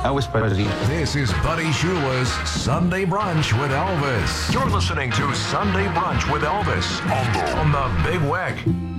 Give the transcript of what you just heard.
Elvis Presley. This is Buddy Shula's Sunday Brunch with Elvis. You're listening to Sunday Brunch with Elvis on the Big Weck.